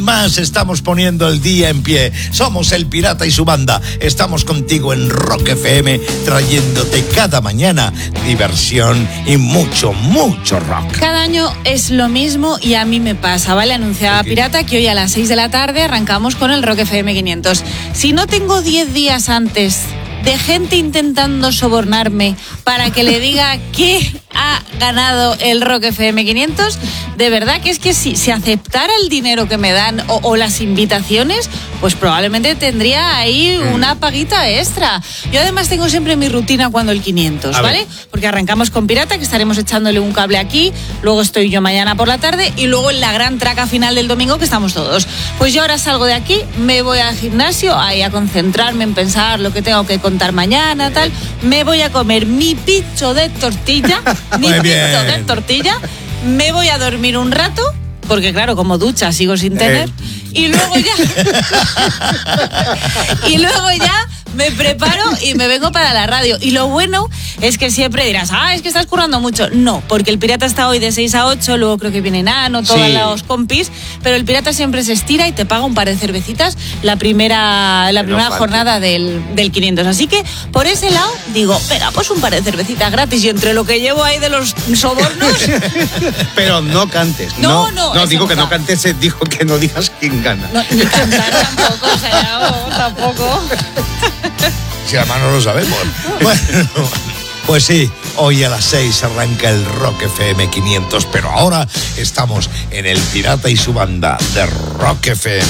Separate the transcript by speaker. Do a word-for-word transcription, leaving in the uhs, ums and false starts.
Speaker 1: Más estamos poniendo el día en pie. Somos El Pirata y su banda. Estamos contigo en Rock F M, trayéndote cada mañana diversión y mucho, mucho rock.
Speaker 2: Cada año es lo mismo y a mí me pasa, ¿vale? Anunciaba Pirata que hoy a las seis de la tarde arrancamos con el Rock F M quinientos. Si no tengo diez días antes de gente intentando sobornarme para que le diga que ha ganado el Rock F M quinientos, de verdad que es que si, si aceptara el dinero que me dan o, o las invitaciones, pues probablemente tendría ahí una paguita extra. Yo además tengo siempre mi rutina cuando el quinientos, ¿vale? Porque arrancamos con Pirata, que estaremos echándole un cable aquí, luego estoy yo mañana por la tarde y luego en la gran traca final del domingo que estamos todos. Pues yo ahora salgo de aquí, me voy al gimnasio ahí a concentrarme en pensar lo que tengo que contar mañana, tal. Me voy a comer mi picho de tortilla, mi picho de tortilla, me voy a dormir un rato, porque claro, como ducha sigo sin tener, eh. y luego ya y luego ya me preparo y me vengo para la radio. Y lo bueno es que siempre dirás, ah, es que estás currando mucho. No, porque el Pirata está hoy de seis a ocho, luego creo que viene Nano, todos sí. los compis, pero el Pirata siempre se estira y te paga un par de cervecitas la primera, la primera no jornada del, del quinientos. Así que por ese lado digo, venga, pues un par de cervecitas gratis, y entre lo que llevo ahí de los sobornos.
Speaker 3: Pero no cantes.
Speaker 2: No, no.
Speaker 3: No, no digo nunca. Que no cantes, digo que no digas quién gana.
Speaker 2: No, ni cantar tampoco, o sea, no, tampoco.
Speaker 1: Si además no lo sabemos. Bueno, pues sí, hoy a las seis arranca el Rock F M quinientos, pero ahora estamos en El Pirata y su banda de Rock F M.